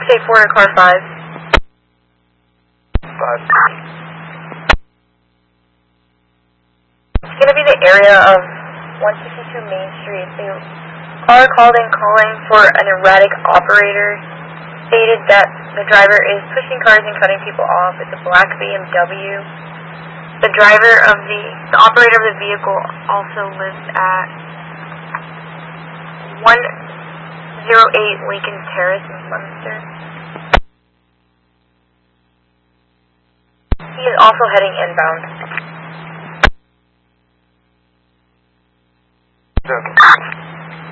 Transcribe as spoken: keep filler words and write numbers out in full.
eight four to car five. Five. It's going to be the area of one sixty-two Main Street. The caller called in calling for an erratic operator. Stated that the driver is pushing cars and cutting people off. It's a black B M W. The driver of the, the operator of the vehicle also lives at one oh eight Lincoln Terrace in Leominster. He is also heading inbound.